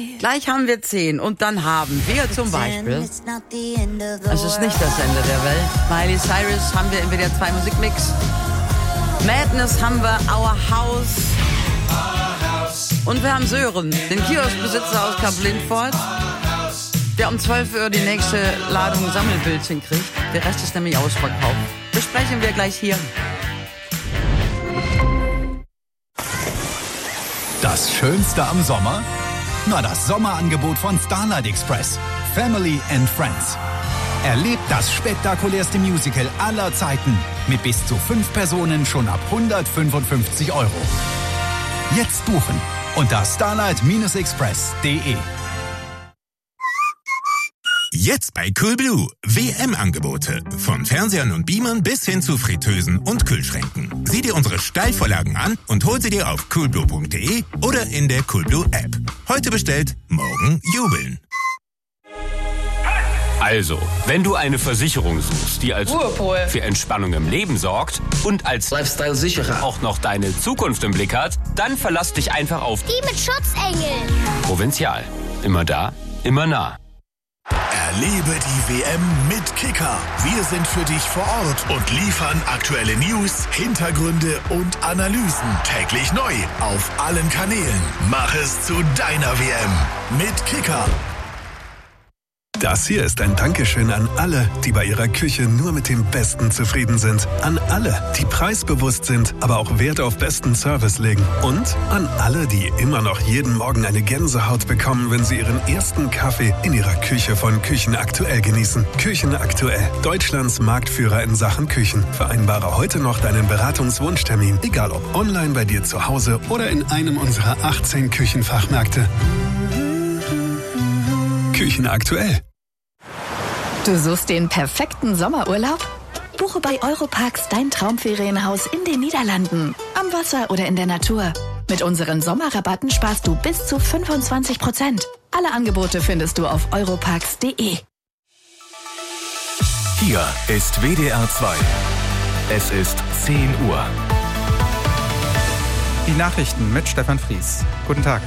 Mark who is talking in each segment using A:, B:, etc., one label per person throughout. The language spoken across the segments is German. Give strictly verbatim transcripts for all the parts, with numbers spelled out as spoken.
A: Gleich haben wir zehn und dann haben wir zum Beispiel, es ist nicht das Ende der Welt, Miley Cyrus haben wir in W D R zwei Musikmix, Madness haben wir, Our House und wir haben Sören, den Kioskbesitzer aus Kap-Lindfort, der um zwölf Uhr die nächste Ladung Sammelbildchen kriegt. Der Rest ist nämlich ausverkauft. Besprechen wir gleich hier.
B: Das Schönste am Sommer? Na, das Sommerangebot von Starlight Express. Family and Friends. Erlebt das spektakulärste Musical aller Zeiten. Mit bis zu fünf Personen schon ab hundertfünfundfünfzig Euro. Jetzt buchen unter starlight express punkt de.
C: Jetzt bei Coolblue. W M-Angebote. Von Fernsehern und Beamern bis hin zu Fritteusen und Kühlschränken. Sieh dir unsere Steilvorlagen an und hol sie dir auf coolblue punkt de oder in der Coolblue-App. Heute bestellt, morgen jubeln.
D: Also, wenn du eine Versicherung suchst, die als
E: Ruhepol
D: für Entspannung im Leben sorgt und als
E: Lifestyle-Sicherer
D: auch noch deine Zukunft im Blick hat, dann verlass dich einfach auf
F: die mit Schutzengeln.
D: Provinzial. Immer da, immer nah.
C: Erlebe die W M mit Kicker. Wir sind für dich vor Ort und liefern aktuelle News, Hintergründe und Analysen täglich neu auf allen Kanälen. Mach es zu deiner W M mit Kicker.
G: Das hier ist ein Dankeschön an alle, die bei ihrer Küche nur mit dem Besten zufrieden sind. An alle, die preisbewusst sind, aber auch Wert auf besten Service legen. Und an alle, die immer noch jeden Morgen eine Gänsehaut bekommen, wenn sie ihren ersten Kaffee in ihrer Küche von Küchen Aktuell genießen. Küchen Aktuell, Deutschlands Marktführer in Sachen Küchen. Vereinbare heute noch deinen Beratungswunschtermin, egal ob online bei dir zu Hause oder in einem unserer achtzehn Küchenfachmärkte. Küchen Aktuell.
H: Du suchst den perfekten Sommerurlaub? Buche bei Europarks dein Traumferienhaus in den Niederlanden, am Wasser oder in der Natur. Mit unseren Sommerrabatten sparst du bis zu fünfundzwanzig Prozent. Alle Angebote findest du auf europarks punkt de.
I: Hier ist W D R zwei. Es ist zehn Uhr.
J: Die Nachrichten mit Stefan Fries. Guten Tag.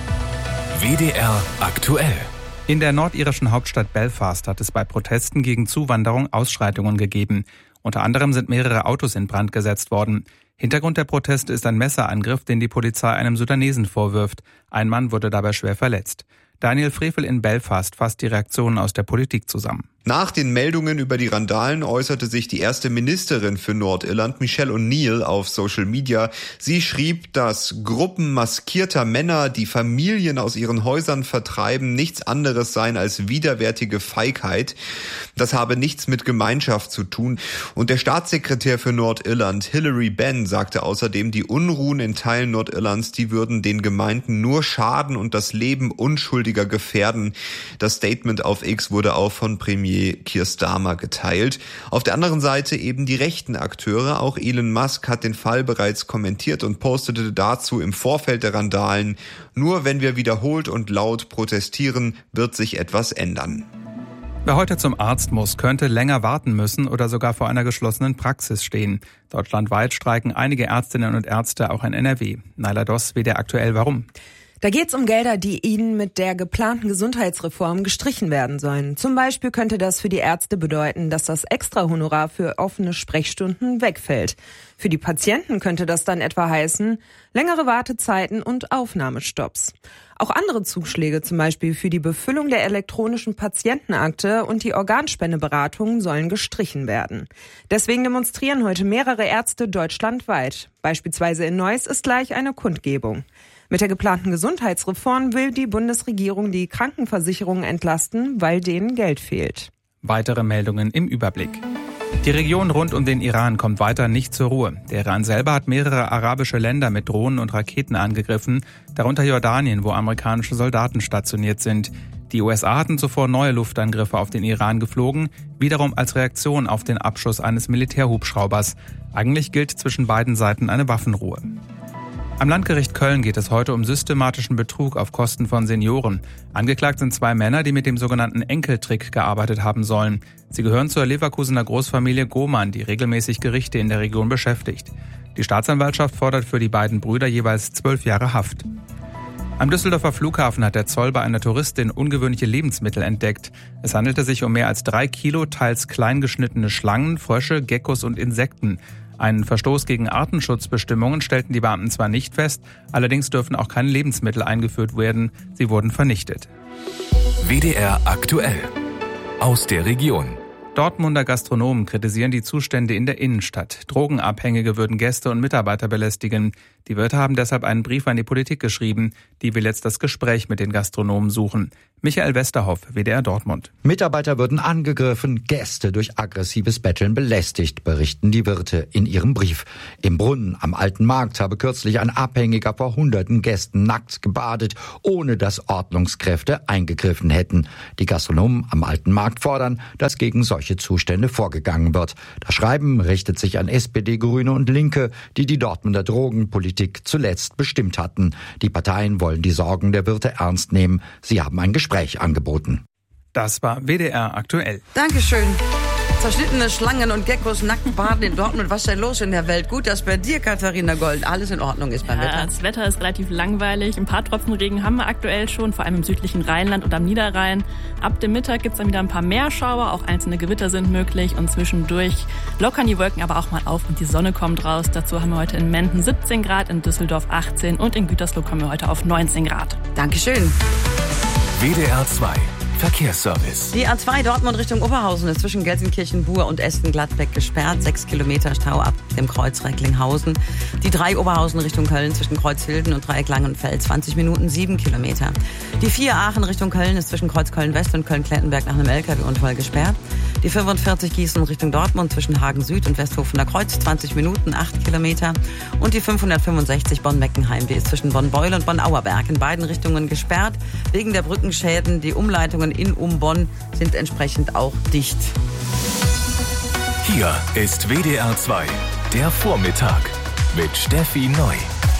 I: W D R aktuell.
J: In der nordirischen Hauptstadt Belfast hat es bei Protesten gegen Zuwanderung Ausschreitungen gegeben. Unter anderem sind mehrere Autos in Brand gesetzt worden. Hintergrund der Proteste ist ein Messerangriff, den die Polizei einem Sudanesen vorwirft. Ein Mann wurde dabei schwer verletzt. Daniel Frevel in Belfast fasst die Reaktionen aus der Politik zusammen.
K: Nach den Meldungen über die Randalen äußerte sich die erste Ministerin für Nordirland, Michelle O'Neill, auf Social Media. Sie schrieb, dass Gruppen maskierter Männer, die Familien aus ihren Häusern vertreiben, nichts anderes seien als widerwärtige Feigheit. Das habe nichts mit Gemeinschaft zu tun. Und der Staatssekretär für Nordirland, Hilary Benn, sagte außerdem, die Unruhen in Teilen Nordirlands, die würden den Gemeinden nur schaden und das Leben Unschuldiger gefährden. Das Statement auf X wurde auch von Premier Keir Starmer geteilt. Auf der anderen Seite eben die rechten Akteure. Auch Elon Musk hat den Fall bereits kommentiert und postete dazu im Vorfeld der Randalen: Nur wenn wir wiederholt und laut protestieren, wird sich etwas ändern.
J: Wer heute zum Arzt muss, könnte länger warten müssen oder sogar vor einer geschlossenen Praxis stehen. Deutschlandweit streiken einige Ärztinnen und Ärzte, auch in N R W. Naila Doss, W D R aktuell, warum?
L: Da geht es um Gelder, die ihnen mit der geplanten Gesundheitsreform gestrichen werden sollen. Zum Beispiel könnte das für die Ärzte bedeuten, dass das Extrahonorar für offene Sprechstunden wegfällt. Für die Patienten könnte das dann etwa heißen, längere Wartezeiten und Aufnahmestopps. Auch andere Zuschläge, zum Beispiel für die Befüllung der elektronischen Patientenakte und die Organspendeberatung, sollen gestrichen werden. Deswegen demonstrieren heute mehrere Ärzte deutschlandweit. Beispielsweise in Neuss ist gleich eine Kundgebung. Mit der geplanten Gesundheitsreform will die Bundesregierung die Krankenversicherungen entlasten, weil denen Geld fehlt.
J: Weitere Meldungen im Überblick. Die Region rund um den Iran kommt weiter nicht zur Ruhe. Der Iran selber hat mehrere arabische Länder mit Drohnen und Raketen angegriffen, darunter Jordanien, wo amerikanische Soldaten stationiert sind. Die U S A hatten zuvor neue Luftangriffe auf den Iran geflogen, wiederum als Reaktion auf den Abschuss eines Militärhubschraubers. Eigentlich gilt zwischen beiden Seiten eine Waffenruhe. Am Landgericht Köln geht es heute um systematischen Betrug auf Kosten von Senioren. Angeklagt sind zwei Männer, die mit dem sogenannten Enkeltrick gearbeitet haben sollen. Sie gehören zur Leverkusener Großfamilie Gohmann, die regelmäßig Gerichte in der Region beschäftigt. Die Staatsanwaltschaft fordert für die beiden Brüder jeweils zwölf Jahre Haft. Am Düsseldorfer Flughafen hat der Zoll bei einer Touristin ungewöhnliche Lebensmittel entdeckt. Es handelte sich um mehr als drei Kilo teils klein geschnittene Schlangen, Frösche, Geckos und Insekten. Einen Verstoß gegen Artenschutzbestimmungen stellten die Beamten zwar nicht fest, allerdings dürfen auch keine Lebensmittel eingeführt werden. Sie wurden vernichtet.
I: W D R aktuell. Aus der Region.
J: Dortmunder Gastronomen kritisieren die Zustände in der Innenstadt. Drogenabhängige würden Gäste und Mitarbeiter belästigen. Die Wirte haben deshalb einen Brief an die Politik geschrieben. Die will jetzt das Gespräch mit den Gastronomen suchen. Michael Westerhoff, W D R Dortmund.
E: Mitarbeiter würden angegriffen, Gäste durch aggressives Betteln belästigt, berichten die Wirte in ihrem Brief. Im Brunnen am Alten Markt habe kürzlich ein Abhängiger vor hunderten Gästen nackt gebadet, ohne dass Ordnungskräfte eingegriffen hätten. Die Gastronomen am Alten Markt fordern, dass gegen solche Zustände vorgegangen wird. Das Schreiben richtet sich an S P D, Grüne und Linke, die die Dortmunder Drogenpolitik zuletzt bestimmt hatten. Die Parteien wollen die Sorgen der Wirte ernst nehmen. Sie haben ein Gespräch angeboten.
J: Das war W D R aktuell.
A: Dankeschön. Zerschnittene Schlangen und Geckos nackt baden in Dortmund. Was ist denn los in der Welt? Gut, dass bei dir, Katharina Gold, alles in Ordnung ist beim
F: ja,
A: Wetter.
F: Das Wetter ist relativ langweilig. Ein paar Tropfen Regen haben wir aktuell schon, vor allem im südlichen Rheinland und am Niederrhein. Ab dem Mittag gibt es dann wieder ein paar mehr Schauer, auch einzelne Gewitter sind möglich und zwischendurch lockern die Wolken aber auch mal auf und die Sonne kommt raus. Dazu haben wir heute in Menden siebzehn Grad, in Düsseldorf achtzehn und in Gütersloh kommen wir heute auf neunzehn Grad.
A: Dankeschön.
I: W D R zwei Verkehrsservice.
A: Die A zwei Dortmund Richtung Oberhausen ist zwischen Gelsenkirchen, Buhr und Esten-Gladbeck gesperrt. Sechs Kilometer Stau ab dem Kreuz Recklinghausen. Die drei Oberhausen Richtung Köln zwischen Kreuz Hilden und Dreieck Langenfeld. zwanzig Minuten, sieben Kilometer. Die vier Aachen Richtung Köln ist zwischen Kreuz Köln-West und Köln-Klettenberg nach einem L K W-Unfall gesperrt. Die fünfundvierzig Gießen Richtung Dortmund zwischen Hagen Süd und Westhofener Kreuz. zwanzig Minuten, acht Kilometer. Und die fünfhundertfünfundsechzig Bonn-Meckenheim. Die ist zwischen Bonn-Beul und Bonn-Auerberg in beiden Richtungen gesperrt. Wegen der Brückenschäden. Die Umleitungen in um Bonn sind entsprechend auch dicht.
I: Hier ist W D R zwei, der Vormittag mit Steffi Neu.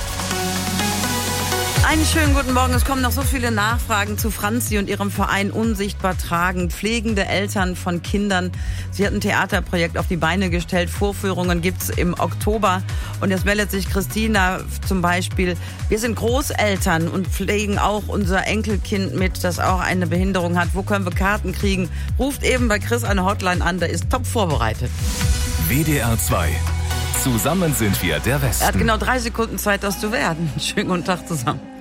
A: Einen schönen guten Morgen. Es kommen noch so viele Nachfragen zu Franzi und ihrem Verein Unsichtbar Tragen. Pflegende Eltern von Kindern. Sie hat ein Theaterprojekt auf die Beine gestellt. Vorführungen gibt's im Oktober. Und jetzt meldet sich Christina zum Beispiel. Wir sind Großeltern und pflegen auch unser Enkelkind mit, das auch eine Behinderung hat. Wo können wir Karten kriegen? Ruft eben bei Chris eine Hotline an. Der ist top vorbereitet.
I: W D R zwei. Zusammen sind wir der Westen.
A: Er hat genau drei Sekunden Zeit, das zu werden. Schönen guten Tag zusammen.